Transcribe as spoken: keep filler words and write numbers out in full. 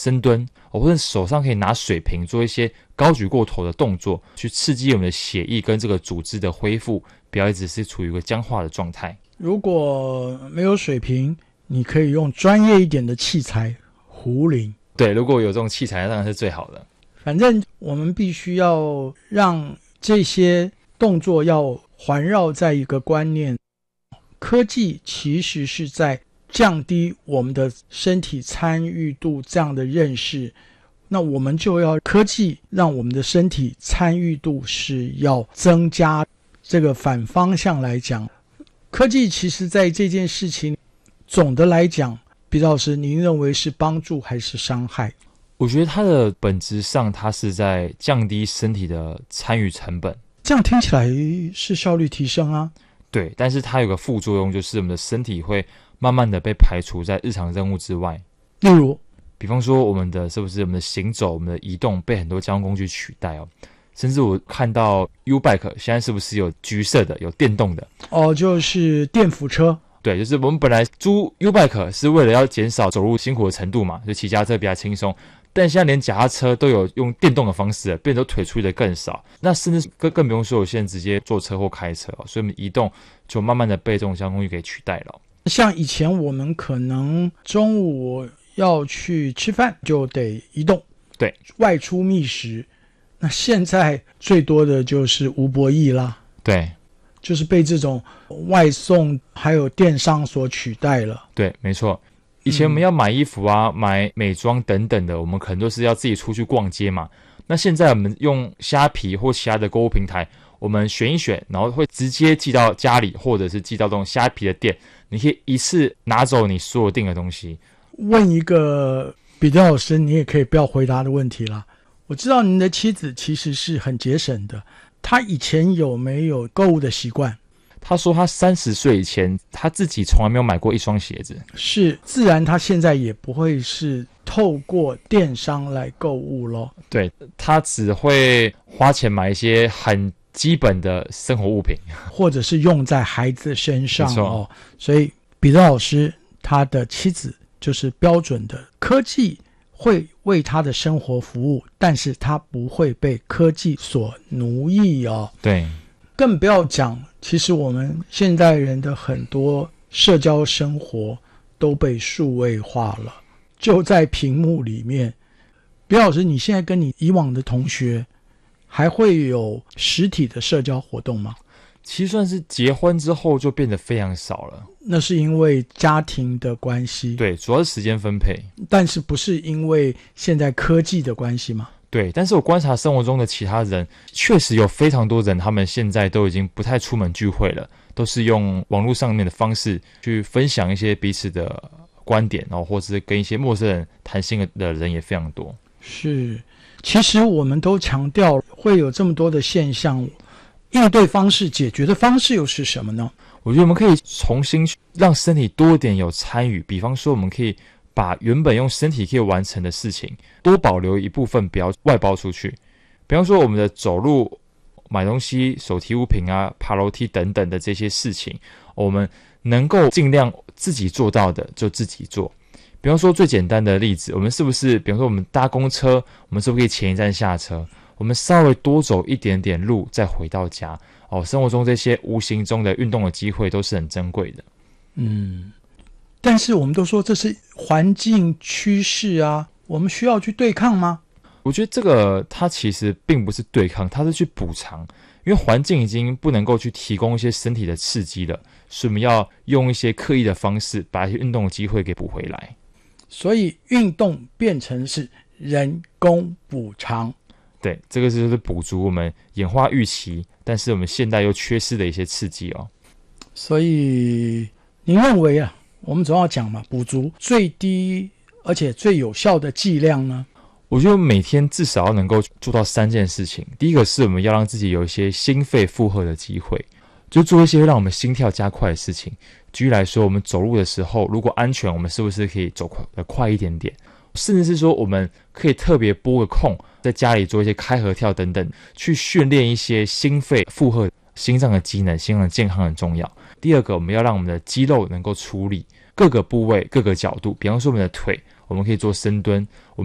深蹲，或者手上可以拿水瓶做一些高举过头的动作，去刺激我们的血液跟这个组织的恢复，不要一直是处于一个僵化的状态。 如果没有水瓶，你可以用专业一点的器材，壶铃。 对，如果有这种器材当然是最好的。 反正我们必须要让这些动作要环绕在一个观念，科技其实是在降低我们的身体参与度这样的认识，那我们就要科技让我们的身体参与度是要增加。这个反方向来讲，科技其实在这件事情总的来讲，毕老师您认为是帮助还是伤害？ 我觉得它的本质上它是在降低身体的参与成本， 这样听起来是效率提升啊。 对，但是它有个副作用，就是我们的身体会慢慢的被排除在日常任务之外。 例如比方说我们的是不是我们的行走，我们的移动被很多交通工具取代哦。甚至我看到 U-Bike 现在是不是有橘色的有电动的哦，就是电扶车。 对，就是我们本来租 U-Bike 是为了要减少走路辛苦的程度嘛，就骑脚踏车比较轻松，但现在连脚踏车都有用电动的方式了，变得腿出力的更少，那甚至 更, 更不用说有些人直接坐车或开车、哦、所以我们移动就慢慢的被这种交通工具给取代了。 像以前我们可能中午要去吃饭就得移动， 对， 外出觅食，那现在最多的就是吴伯义啦， 对， 就是被这种外送还有电商所取代了。 对，没错。以前我们要买衣服啊、嗯、买美妆等等的，我们可能都是要自己出去逛街嘛。那现在我们用虾皮或其他的购物平台，我们选一选，然后会直接寄到家里，或者是寄到这种虾皮的店，你可以一次拿走你所有订的东西。 问一个比较老师你也可以不要回答的问题啦。我知道您的妻子其实是很节省的，她以前有没有购物的习惯？ 她说她三十岁以前她自己从来没有买过一双鞋子， 是自然她现在也不会是透过电商来购物咯。 对，她只会花钱买一些很基本的生活物品， 或者是用在孩子身上哦。所以彼得老师他的妻子就是标准的科技会为他的生活服务，但是他不会被科技所奴役哦。 对， 更不要讲，其实我们现代人的很多社交生活都被数位化了，就在屏幕里面。彼得老师，你现在跟你以往的同学还会有实体的社交活动吗？ 其实算是结婚之后就变得非常少了。 那是因为家庭的关系？ 对，主要是时间分配。 但是不是因为现在科技的关系吗？ 对，但是我观察生活中的其他人，确实有非常多人他们现在都已经不太出门聚会了，都是用网络上面的方式去分享一些彼此的观点，然后或是跟一些陌生人谈心的人也非常多。 是，其实我们都强调会有这么多的现象，应对方式、解决的方式又是什么呢？ 我觉得我们可以重新让身体多一点有参与，比方说我们可以把原本用身体可以完成的事情多保留一部分，不要外包出去。比方说我们的走路、买东西、手提物品啊、爬楼梯等等的这些事情，我们能够尽量自己做到的就自己做。比方说最简单的例子，我们是不是比方说我们搭公车，我们是不是可以前一站下车，我们稍微多走一点点路再回到家哦，生活中这些无形中的运动的机会都是很珍贵的。 嗯，但是我们都说这是环境趋势啊，我们需要去对抗吗？ 我觉得这个它其实并不是对抗，它是去补偿，因为环境已经不能够去提供一些身体的刺激了，所以我们要用一些刻意的方式把一些运动的机会给补回来。 所以运动变成是人工补偿。 对，这个就是补足我们演化预期，但是我们现代又缺失的一些刺激哦。 所以您认为啊，我们总要讲嘛，补足最低而且最有效的剂量呢？ 我觉得每天至少要能够做到三件事情。第一个是我们要让自己有一些心肺负荷的机会，就做一些让我们心跳加快的事情。举例来说，我们走路的时候如果安全，我们是不是可以走快得快一点点，甚至是说我们可以特别拨个空在家里做一些开合跳等等，去训练一些心肺负荷、心脏的机能。心脏的健康很重要。第二个，我们要让我们的肌肉能够出力，各个部位各个角度，比方说我们的腿，我们可以做深蹲，